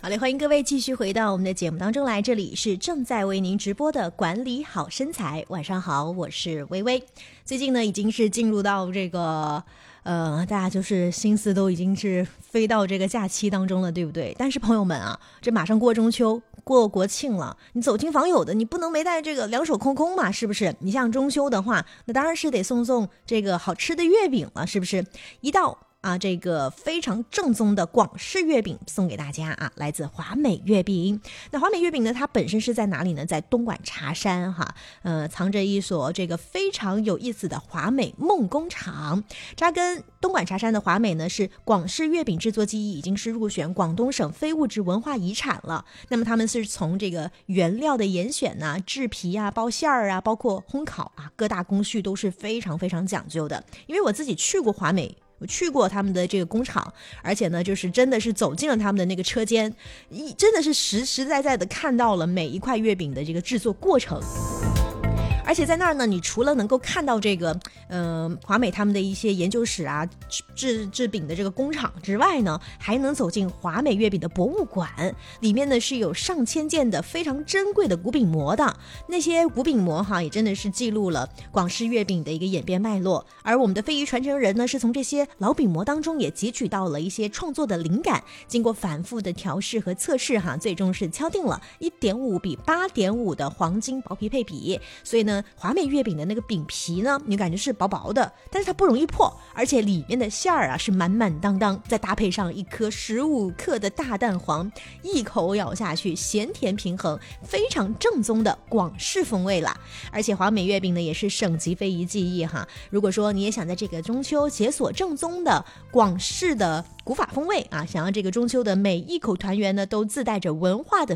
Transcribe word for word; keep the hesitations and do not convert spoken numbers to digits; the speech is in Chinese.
好嘞，欢迎各位继续回到我们的节目当中来，这里是正在为您直播的管理好身材。晚上好，我是微微。最近呢，已经是进入到这个呃，大家就是心思都已经是飞到这个假期当中了，对不对？但是朋友们啊，这马上过中秋，过国庆了，你走亲访友的，你不能没带这个两手空空嘛，是不是？你像中秋的话，那当然是得送送这个好吃的月饼了，是不是？一到啊，这个非常正宗的广式月饼送给大家啊，来自华美月饼。那华美月饼呢，它本身是在哪里呢？在东莞茶山哈，呃，藏着一所这个非常有意思的华美梦工厂。扎根东莞茶山的华美呢，是广式月饼制作技艺已经是入选广东省非物质文化遗产了。那么他们是从这个原料的严选呐、啊、制皮啊、包馅儿啊，包括烘烤啊，各大工序都是非常非常讲究的。因为我自己去过华美。我去过他们的这个工厂，而且呢，就是真的是走进了他们的那个车间，一真的是实实在在的看到了每一块月饼的这个制作过程。而且在那儿呢，你除了能够看到这个，呃，华美他们的一些研究室啊、制制饼的这个工厂之外呢，还能走进华美月饼的博物馆，里面呢是有上千件的非常珍贵的古饼模的。那些古饼模哈，也真的是记录了广式月饼的一个演变脉络。而我们的非遗传承人呢，是从这些老饼模当中也汲取到了一些创作的灵感，经过反复的调试和测试哈，最终是敲定了 一点五 比 八点五 的黄金薄皮配比。所以呢，华美月饼的那个饼皮呢，你感觉是薄薄的，但是它不容易破，而且里面的馅儿啊是满满当当，再搭配上一颗十五克的大蛋黄，一口咬下去，咸甜平衡，非常正宗的广式风味啦。而且华美月饼呢也是省级非遗技艺哈，如果说你也想在这个中秋解锁正宗的广式的古法风味啊，想要这个中秋的每一口团圆呢都自带着文化的